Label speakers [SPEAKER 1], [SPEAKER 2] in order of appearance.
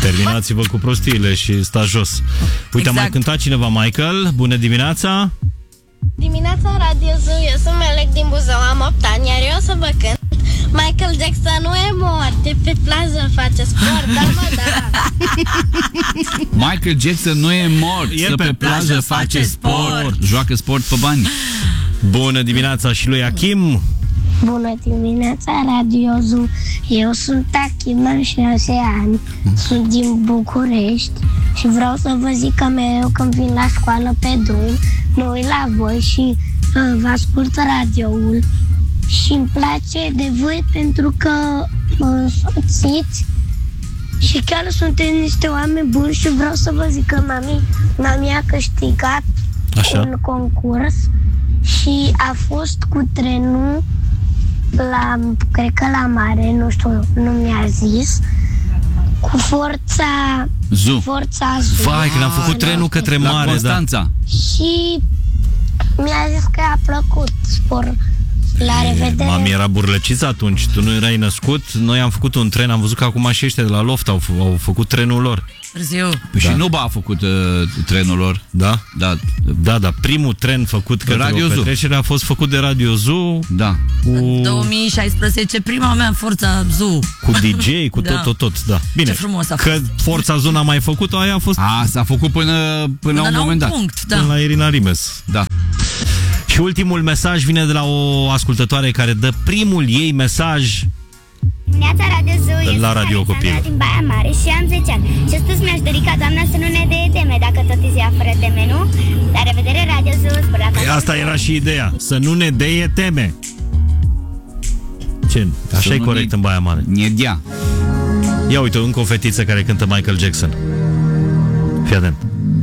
[SPEAKER 1] Terminați-vă cu prostiile și stați jos. Uite, a mai cântat cineva, Michael. Bună dimineața!
[SPEAKER 2] Dimineața Radio Zoo, eu sunt Melec din Buzău, am 8 ani, iar eu o să vă cânt Michael Jackson nu e mort, de pe plajă face sport, da.
[SPEAKER 3] Michael Jackson nu e mort,
[SPEAKER 1] E pe plajă, face sport.
[SPEAKER 3] Joacă sport pe bani.
[SPEAKER 1] Bună dimineața și lui Achim.
[SPEAKER 2] Bună dimineața Radio Zoo, eu sunt Achim, am 6 ani, sunt din București și vreau să vă zic că mereu când vin la școală pe drum, mă uit la voi și vă ascult radioul și îmi place de voi pentru că mă însoțiți și chiar sunteți niște oameni buni și vreau să vă zic că mami a câștigat un concurs și a fost cu trenul cred că la mare, nu știu, nu mi-a zis, cu Forța Zoo.
[SPEAKER 1] Vai, când am făcut trenul către mare,
[SPEAKER 3] Constanța.
[SPEAKER 1] Da.
[SPEAKER 2] Și mi-a zis că i-a plăcut sport. La revedere.
[SPEAKER 1] Mami era burlăciță atunci, tu nu erai născut. Noi am făcut un tren, am văzut că acum și ăștia de la Loft au făcut trenul lor.
[SPEAKER 4] Târziu.
[SPEAKER 3] Și Nuba a făcut trenul lor.
[SPEAKER 1] Da? Da, primul tren făcut către
[SPEAKER 3] Radio
[SPEAKER 1] o petrecere a fost făcut de Radio Zoo.
[SPEAKER 3] Da.
[SPEAKER 4] În 2016, prima mea Forța Zoo.
[SPEAKER 1] Cu DJ, cu tot, da. Bine,
[SPEAKER 4] ce frumos a fost.
[SPEAKER 1] că Forța Zoo n-a mai făcut-o, aia a fost...
[SPEAKER 3] S-a făcut până la un moment dat.
[SPEAKER 4] Punct, da.
[SPEAKER 1] Până la Irina Rimes.
[SPEAKER 3] Da.
[SPEAKER 1] Și ultimul mesaj vine de la o ascultătoare care dă primul ei mesaj
[SPEAKER 2] Dimineața Radio Zoo,
[SPEAKER 1] la Radio Copil.
[SPEAKER 2] Din Baia Mare și am 10 ani. Și astăzi mi-aș dori ca doamna să nu ne dea teme, dacă tot îți ia fără teme, nu? La revedere Radio Zoo, spor la
[SPEAKER 1] Păi asta era și ideea, să nu ne deie teme. Ce? Așa e corect în Baia Mare.
[SPEAKER 3] Nedea.
[SPEAKER 1] Ia uite, încă o fetiță care cântă Michael Jackson. Fii atent.